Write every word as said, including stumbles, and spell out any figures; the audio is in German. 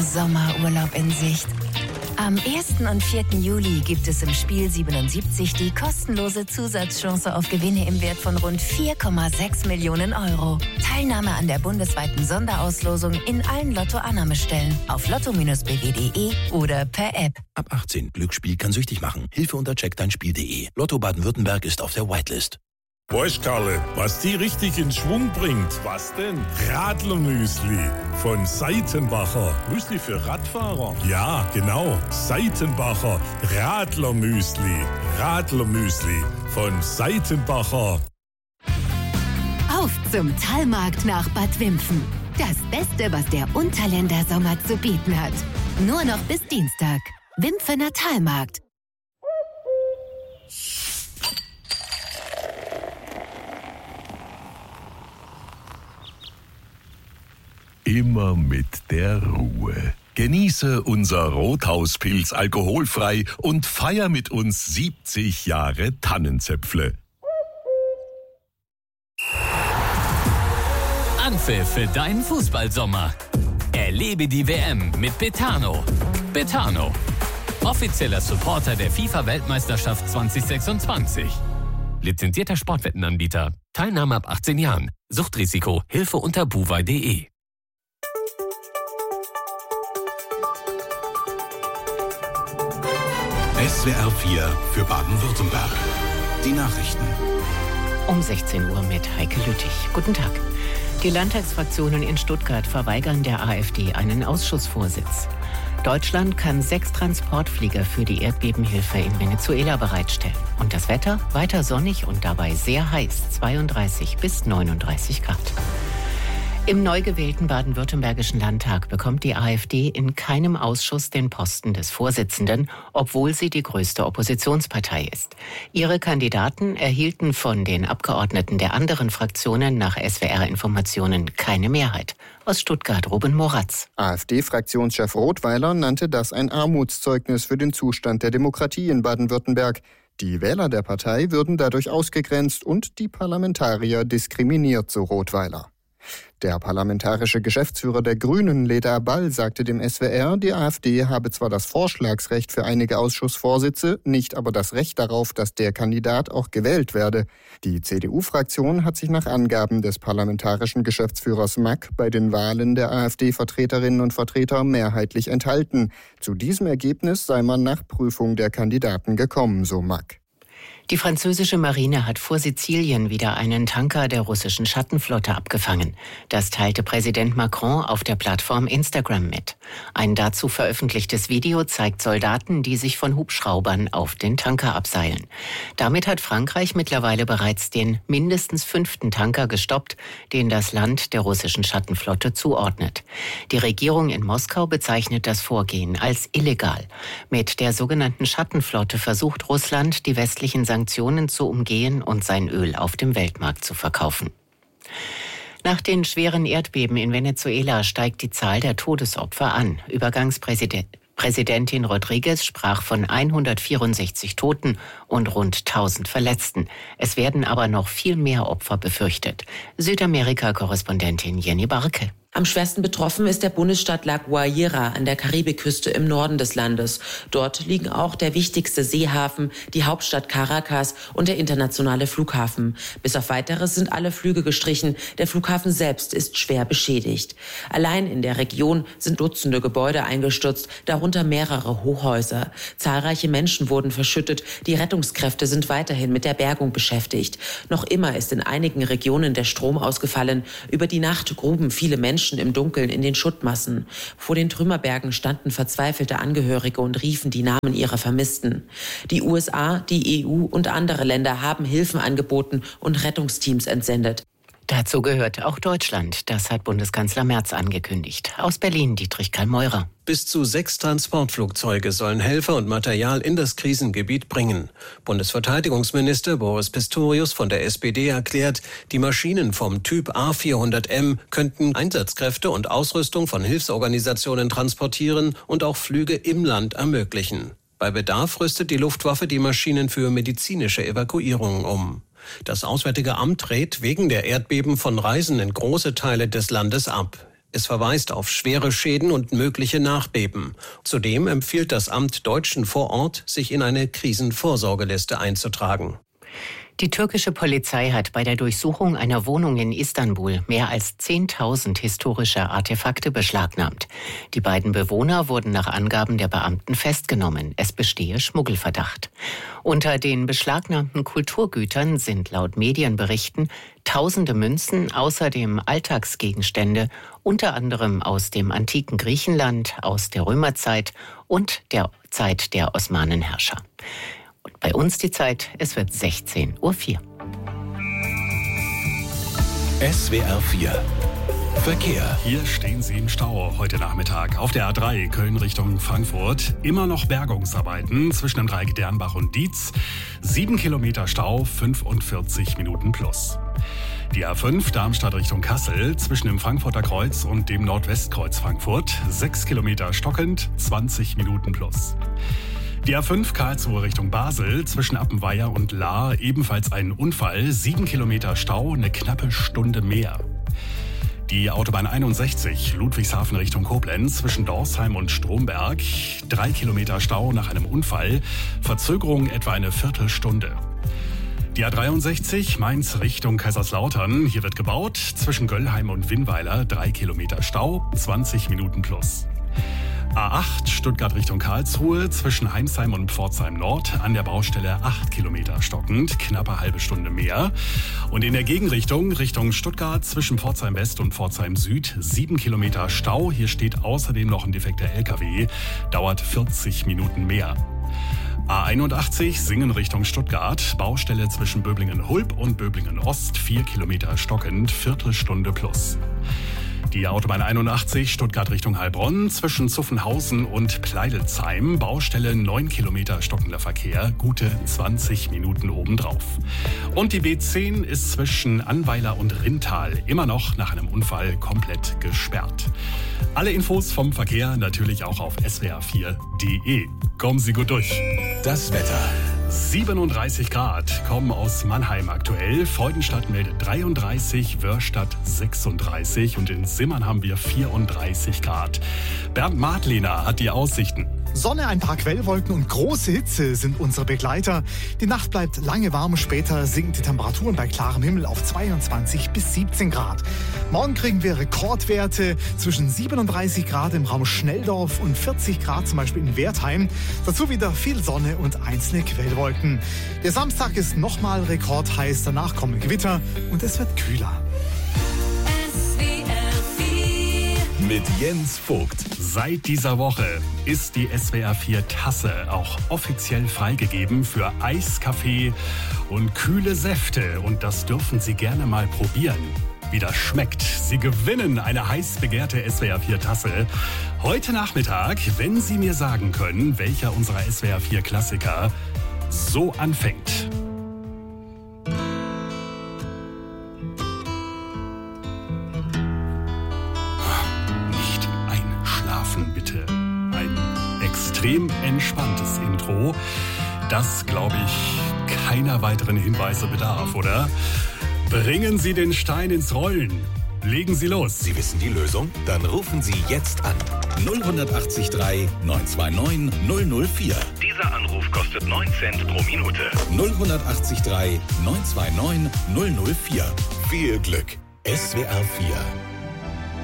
Sommerurlaub in Sicht. Am ersten und vierten Juli gibt es im Spiel siebenundsiebzig die kostenlose Zusatzchance auf Gewinne im Wert von rund vier Komma sechs Millionen Euro. Teilnahme an der bundesweiten Sonderauslosung in allen Lotto-Annahmestellen auf lotto Bindestrich b w punkt de oder per App. Ab achtzehn. Glücksspiel kann süchtig machen. Hilfe unter check dein spiel punkt de. Lotto Baden-Württemberg ist auf der Whitelist. Weißt Karle, was die richtig in Schwung bringt? Was denn? Radlermüsli von Seitenbacher. Müsli für Radfahrer? Ja, genau. Seitenbacher Radlermüsli. Radlermüsli von Seitenbacher. Auf zum Talmarkt nach Bad Wimpfen. Das Beste, was der Unterländer Sommer zu bieten hat. Nur noch bis Dienstag. Wimpfener Talmarkt. Immer mit der Ruhe. Genieße unser Rothauspilz alkoholfrei und feier mit uns siebzig Jahre Tannenzäpfle. Anpfiff für deinen Fußballsommer. Erlebe die W M mit Betano. Betano, offizieller Supporter der FIFA-Weltmeisterschaft zwanzig sechsundzwanzig. Lizenzierter Sportwettenanbieter. Teilnahme ab achtzehn Jahren. Suchtrisiko. Hilfe unter buwei punkt de. S W R vier für Baden-Württemberg. Die Nachrichten. Um sechzehn Uhr mit Heike Lüttich. Guten Tag. Die Landtagsfraktionen in Stuttgart verweigern der AfD einen Ausschussvorsitz. Deutschland kann sechs Transportflieger für die Erdbebenhilfe in Venezuela bereitstellen. Und das Wetter? Weiter sonnig und dabei sehr heiß, zweiunddreißig bis neununddreißig Grad. Im neu gewählten baden-württembergischen Landtag bekommt die AfD in keinem Ausschuss den Posten des Vorsitzenden, obwohl sie die größte Oppositionspartei ist. Ihre Kandidaten erhielten von den Abgeordneten der anderen Fraktionen nach S W R-Informationen keine Mehrheit. Aus Stuttgart Ruben Moratz. AfD-Fraktionschef Rothweiler nannte das ein Armutszeugnis für den Zustand der Demokratie in Baden-Württemberg. Die Wähler der Partei würden dadurch ausgegrenzt und die Parlamentarier diskriminiert, so Rothweiler. Der parlamentarische Geschäftsführer der Grünen, Leda Ball, sagte dem S W R, die AfD habe zwar das Vorschlagsrecht für einige Ausschussvorsitze, nicht aber das Recht darauf, dass der Kandidat auch gewählt werde. Die C D U-Fraktion hat sich nach Angaben des parlamentarischen Geschäftsführers Mack bei den Wahlen der AfD-Vertreterinnen und Vertreter mehrheitlich enthalten. Zu diesem Ergebnis sei man nach Prüfung der Kandidaten gekommen, so Mack. Die französische Marine hat vor Sizilien wieder einen Tanker der russischen Schattenflotte abgefangen. Das teilte Präsident Macron auf der Plattform Instagram mit. Ein dazu veröffentlichtes Video zeigt Soldaten, die sich von Hubschraubern auf den Tanker abseilen. Damit hat Frankreich mittlerweile bereits den mindestens fünften Tanker gestoppt, den das Land der russischen Schattenflotte zuordnet. Die Regierung in Moskau bezeichnet das Vorgehen als illegal. Mit der sogenannten Schattenflotte versucht Russland, die westlichen Sanktionen zu umgehen und sein Öl auf dem Weltmarkt zu verkaufen. Nach den schweren Erdbeben in Venezuela steigt die Zahl der Todesopfer an. Übergangspräsident Präsidentin Rodriguez sprach von hundertvierundsechzig Toten und rund tausend Verletzten. Es werden aber noch viel mehr Opfer befürchtet. Südamerika-Korrespondentin Jenny Barke. Am schwersten betroffen ist der Bundesstaat La Guaira an der Karibikküste im Norden des Landes. Dort liegen auch der wichtigste Seehafen, die Hauptstadt Caracas und der internationale Flughafen. Bis auf Weiteres sind alle Flüge gestrichen. Der Flughafen selbst ist schwer beschädigt. Allein in der Region sind Dutzende Gebäude eingestürzt, darunter mehrere Hochhäuser. Zahlreiche Menschen wurden verschüttet. Die Rettungskräfte sind weiterhin mit der Bergung beschäftigt. Noch immer ist in einigen Regionen der Strom ausgefallen. Über die Nacht gruben viele Menschen im Dunkeln in den Schuttmassen. Vor den Trümmerbergen standen verzweifelte Angehörige und riefen die Namen ihrer Vermissten. Die U S A, die E U und andere Länder haben Hilfen angeboten und Rettungsteams entsendet. Dazu gehört auch Deutschland. Das hat Bundeskanzler Merz angekündigt. Aus Berlin Dietrich Karl-Meurer. Bis zu sechs Transportflugzeuge sollen Helfer und Material in das Krisengebiet bringen. Bundesverteidigungsminister Boris Pistorius von der S P D erklärt, die Maschinen vom Typ A vierhundert M könnten Einsatzkräfte und Ausrüstung von Hilfsorganisationen transportieren und auch Flüge im Land ermöglichen. Bei Bedarf rüstet die Luftwaffe die Maschinen für medizinische Evakuierungen um. Das Auswärtige Amt rät wegen der Erdbeben von Reisen in große Teile des Landes ab. Es verweist auf schwere Schäden und mögliche Nachbeben. Zudem empfiehlt das Amt Deutschen vor Ort, sich in eine Krisenvorsorgeliste einzutragen. Die türkische Polizei hat bei der Durchsuchung einer Wohnung in Istanbul mehr als zehntausend historische Artefakte beschlagnahmt. Die beiden Bewohner wurden nach Angaben der Beamten festgenommen. Es bestehe Schmuggelverdacht. Unter den beschlagnahmten Kulturgütern sind laut Medienberichten tausende Münzen, außerdem Alltagsgegenstände, unter anderem aus dem antiken Griechenland, aus der Römerzeit und der Zeit der Osmanenherrscher. Und bei uns die Zeit, es wird sechzehn Uhr vier. S W R vier Verkehr. Hier stehen Sie im Stau heute Nachmittag. Auf der A drei Köln Richtung Frankfurt. Immer noch Bergungsarbeiten zwischen dem Dreieck Dernbach und Dietz. Sieben Kilometer Stau, fünfundvierzig Minuten plus. Die A fünf Darmstadt Richtung Kassel zwischen dem Frankfurter Kreuz und dem Nordwestkreuz Frankfurt. Sechs Kilometer stockend, zwanzig Minuten plus. Die A fünf Karlsruhe Richtung Basel zwischen Appenweier und Lahr ebenfalls ein Unfall, sieben Kilometer Stau, eine knappe Stunde mehr. Die Autobahn einundsechzig Ludwigshafen Richtung Koblenz zwischen Dorsheim und Stromberg, drei Kilometer Stau nach einem Unfall, Verzögerung etwa eine Viertelstunde. Die A dreiundsechzig Mainz Richtung Kaiserslautern, hier wird gebaut, zwischen Göllheim und Winnweiler, drei Kilometer Stau, zwanzig Minuten plus. A acht Stuttgart Richtung Karlsruhe zwischen Heinsheim und Pforzheim Nord an der Baustelle acht Kilometer stockend, knappe halbe Stunde mehr. Und in der Gegenrichtung Richtung Stuttgart zwischen Pforzheim West und Pforzheim Süd sieben Kilometer Stau. Hier steht außerdem noch ein defekter L K W, dauert vierzig Minuten mehr. A einundachtzig Singen Richtung Stuttgart, Baustelle zwischen Böblingen-Hulb und Böblingen-Ost, vier Kilometer stockend, Viertelstunde plus. Die Autobahn einundachtzig Stuttgart Richtung Heilbronn zwischen Zuffenhausen und Pleidelsheim, Baustelle neun Kilometer stockender Verkehr, gute zwanzig Minuten obendrauf. Und die B zehn ist zwischen Annweiler und Rintal immer noch nach einem Unfall komplett gesperrt. Alle Infos vom Verkehr natürlich auch auf S W R vier Punkt de. Kommen Sie gut durch. Das Wetter. siebenunddreißig Grad kommen aus Mannheim aktuell. Freudenstadt meldet dreiunddreißig, Wörstadt sechsunddreißig und in Simmern haben wir vierunddreißig Grad. Bernd Madlener hat die Aussichten. Sonne, ein paar Quellwolken und große Hitze sind unsere Begleiter. Die Nacht bleibt lange warm, später sinken die Temperaturen bei klarem Himmel auf zweiundzwanzig bis siebzehn Grad. Morgen kriegen wir Rekordwerte zwischen siebenunddreißig Grad im Raum Schnelldorf und vierzig Grad zum Beispiel in Wertheim. Dazu wieder viel Sonne und einzelne Quellwolken. Der Samstag ist nochmal rekordheiß, danach kommen Gewitter und es wird kühler. Mit Jens Vogt. Seit dieser Woche ist die S W R vier Tasse auch offiziell freigegeben für Eiskaffee und kühle Säfte. Und das dürfen Sie gerne mal probieren, wie das schmeckt. Sie gewinnen eine heiß begehrte S W R vier Tasse heute Nachmittag, wenn Sie mir sagen können, welcher unserer S W R vier Klassiker so anfängt. Bitte. Ein extrem entspanntes Intro, das, glaube ich, keiner weiteren Hinweise bedarf, oder? Bringen Sie den Stein ins Rollen. Legen Sie los. Sie wissen die Lösung? Dann rufen Sie jetzt an. null acht drei neun zwei neun null null vier. Dieser Anruf kostet neun Cent pro Minute. null acht drei neun zwei neun null null vier. Viel Glück. S W R vier